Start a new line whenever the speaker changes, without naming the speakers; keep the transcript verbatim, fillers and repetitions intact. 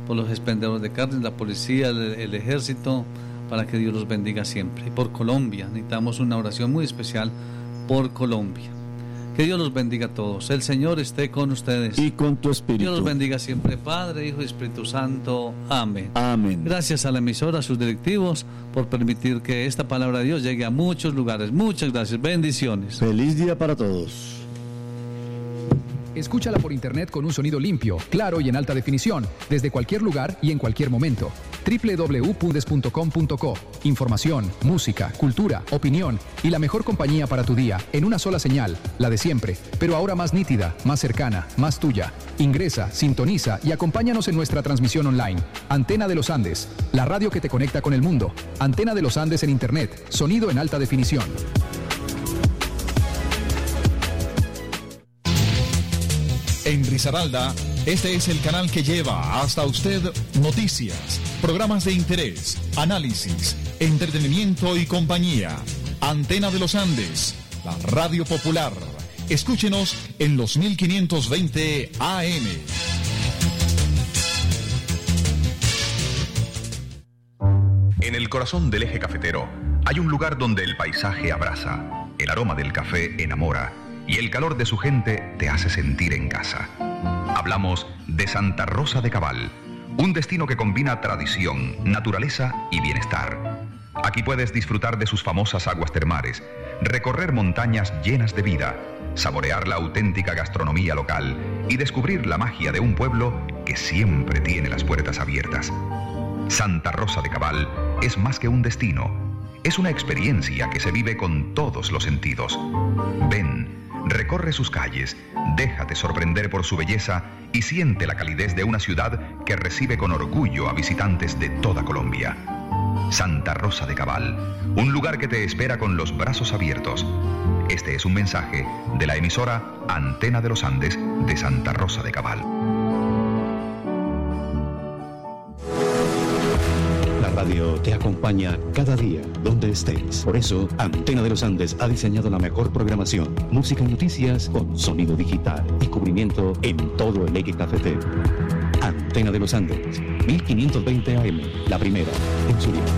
por los expendedores de carne, la policía, el, el ejército, para que Dios los bendiga siempre. Y por Colombia, necesitamos una oración muy especial por Colombia. Que Dios los bendiga a todos. El Señor esté con ustedes.
Y con tu espíritu.
Dios los bendiga siempre, Padre, Hijo y Espíritu Santo. Amén.
Amén.
Gracias a la emisora, a sus directivos, por permitir que esta palabra de Dios llegue a muchos lugares. Muchas gracias. Bendiciones.
Feliz día para todos.
Escúchala por internet con un sonido limpio, claro y en alta definición, desde cualquier lugar y en cualquier momento. doble u doble u doble u punto pundes punto com punto co. Información, música, cultura, opinión y la mejor compañía para tu día en una sola señal, la de siempre, pero ahora más nítida, más cercana, más tuya. Ingresa, sintoniza y acompáñanos en nuestra transmisión online. Antena de los Andes, la radio que te conecta con el mundo. Antena de los Andes en internet, sonido en alta definición.
En Risaralda, este es el canal que lleva hasta usted noticias, programas de interés, análisis, entretenimiento y compañía. Antena de los Andes, la radio popular. Escúchenos en los mil quinientos veinte A M.
En el corazón del eje cafetero hay un lugar donde el paisaje abraza, el aroma del café enamora y el calor de su gente te hace sentir en casa. Hablamos de Santa Rosa de Cabal, un destino que combina tradición, naturaleza y bienestar. Aquí puedes disfrutar de sus famosas aguas termales, recorrer montañas llenas de vida, saborear la auténtica gastronomía local y descubrir la magia de un pueblo que siempre tiene las puertas abiertas. Santa Rosa de Cabal es más que un destino, es una experiencia que se vive con todos los sentidos. Ven, recorre sus calles, déjate sorprender por su belleza y siente la calidez de una ciudad que recibe con orgullo a visitantes de toda Colombia. Santa Rosa de Cabal, un lugar que te espera con los brazos abiertos. Este es un mensaje de la emisora Antena de los Andes de Santa Rosa de Cabal.
La radio te acompaña cada día, donde estés. Por eso, Antena de los Andes ha diseñado la mejor programación, música y noticias con sonido digital y cubrimiento en todo el eje cafetero. Antena de los Andes, mil quinientos veinte A M, la primera en su día.